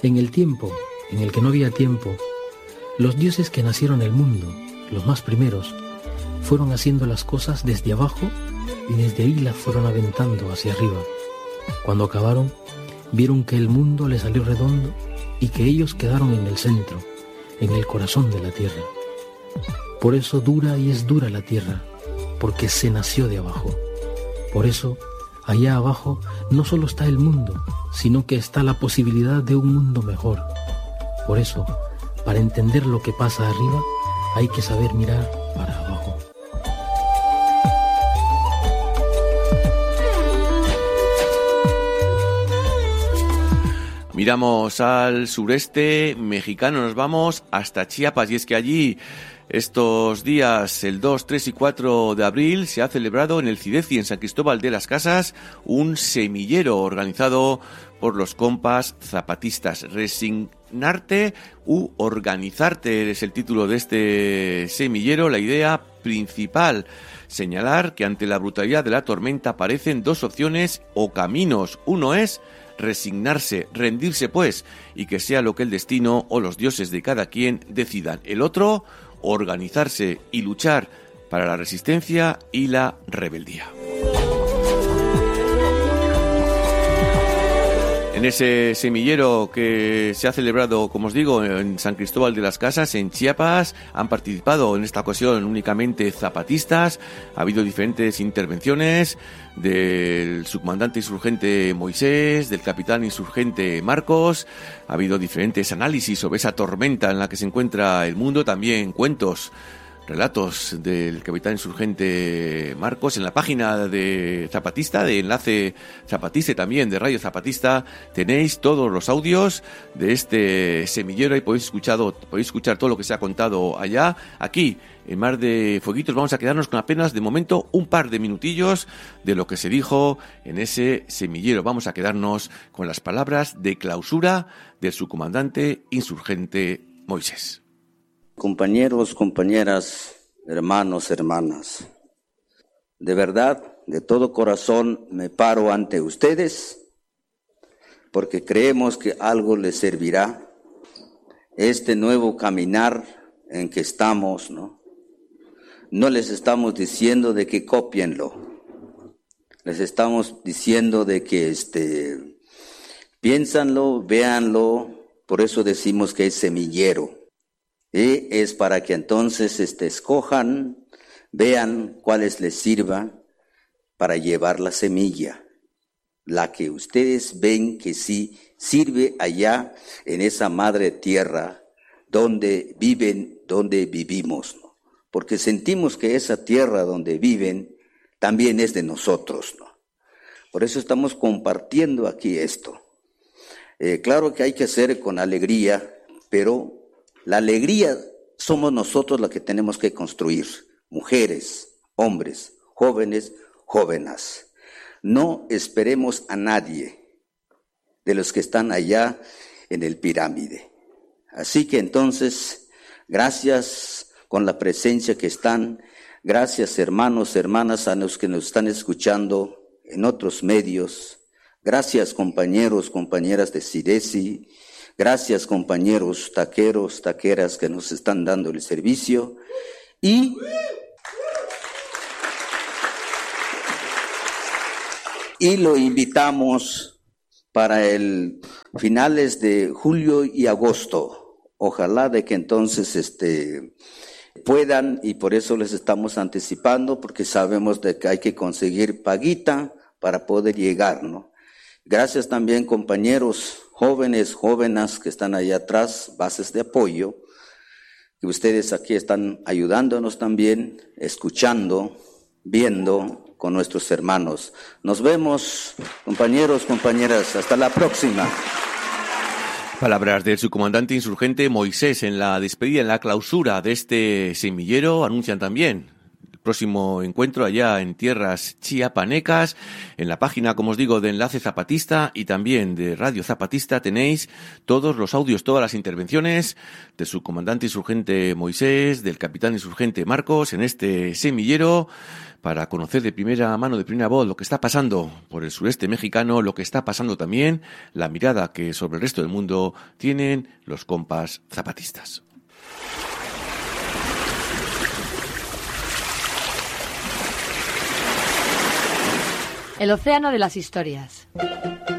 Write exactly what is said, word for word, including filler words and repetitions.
En el tiempo en el que no había tiempo, los dioses que nacieron el mundo, los más primeros, fueron haciendo las cosas desde abajo y desde ahí las fueron aventando hacia arriba. Cuando acabaron, vieron que el mundo les salió redondo y que ellos quedaron en el centro, en el corazón de la tierra. Por eso dura y es dura la tierra, porque se nació de abajo. Por eso, allá abajo no solo está el mundo, sino que está la posibilidad de un mundo mejor. Por eso, para entender lo que pasa arriba, hay que saber mirar para abajo. Miramos al sureste mexicano, nos vamos hasta Chiapas, y es que allí estos días, el dos, tres y cuatro de abril, se ha celebrado en el CIDECI, en San Cristóbal de las Casas, un semillero organizado por los compas zapatistas. Resignarte u organizarte es el título de este semillero. La idea principal, señalar que ante la brutalidad de la tormenta aparecen dos opciones o caminos. Uno es resignarse, rendirse pues, y que sea lo que el destino o los dioses de cada quien decidan. El otro, organizarse y luchar para la resistencia y la rebeldía. En ese semillero que se ha celebrado, como os digo, en San Cristóbal de las Casas, en Chiapas, han participado en esta ocasión únicamente zapatistas. Ha habido diferentes intervenciones del subcomandante insurgente Moisés, del capitán insurgente Marcos. Ha habido diferentes análisis sobre esa tormenta en la que se encuentra el mundo, también cuentos, relatos del capitán insurgente Marcos. En la página de Zapatista, de Enlace Zapatista y también de Radio Zapatista, tenéis todos los audios de este semillero y podéis escuchar, podéis escuchar todo lo que se ha contado allá. Aquí, en Mar de Fueguitos, vamos a quedarnos con apenas, de momento, un par de minutillos de lo que se dijo en ese semillero. Vamos a quedarnos con las palabras de clausura del subcomandante insurgente Moisés. Compañeros, compañeras, hermanos, hermanas, de verdad, de todo corazón me paro ante ustedes porque creemos que algo les servirá este nuevo caminar en que estamos, ¿no? No les estamos diciendo de que cópienlo, les estamos diciendo de que este, piénsanlo, véanlo, por eso decimos que es semillero. Y es para que entonces este, escojan, vean cuáles les sirva para llevar la semilla, la que ustedes ven que sí sirve allá en esa madre tierra donde viven, donde vivimos, ¿no? Porque sentimos que esa tierra donde viven también es de nosotros, ¿no? Por eso estamos compartiendo aquí esto. Eh, claro que hay que hacer con alegría, pero la alegría somos nosotros la que tenemos que construir, mujeres, hombres, jóvenes, jóvenes. No esperemos a nadie de los que están allá en el pirámide. Así que entonces, gracias con la presencia que están, gracias hermanos, hermanas, a los que nos están escuchando en otros medios, gracias compañeros, compañeras de CIDECI, gracias compañeros taqueros, taqueras que nos están dando el servicio y, y lo invitamos para el finales de julio y agosto. Ojalá de que entonces este, puedan, y por eso les estamos anticipando, porque sabemos de que hay que conseguir paguita para poder llegar, ¿no? Gracias también compañeros jóvenes, jóvenes que están allá atrás, bases de apoyo, que ustedes aquí están ayudándonos también, escuchando, viendo con nuestros hermanos. Nos vemos, compañeros, compañeras, hasta la próxima. Palabras del subcomandante insurgente Moisés en la despedida, en la clausura de este semillero. Anuncian también próximo encuentro allá en tierras chiapanecas. En la página, como os digo, de Enlace Zapatista y también de Radio Zapatista tenéis todos los audios, todas las intervenciones de su comandante insurgente Moisés, del capitán insurgente Marcos en este semillero, para conocer de primera mano, de primera voz, lo que está pasando por el sureste mexicano, lo que está pasando también, la mirada que sobre el resto del mundo tienen los compas zapatistas. El océano de las historias.